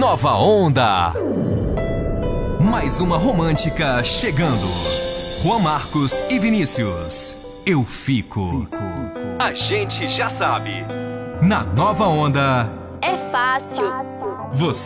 Nova Onda. Mais uma romântica chegando. Juan Marcos e Vinícius. Eu fico. A gente já sabe. Na Nova Onda. É fácil. Você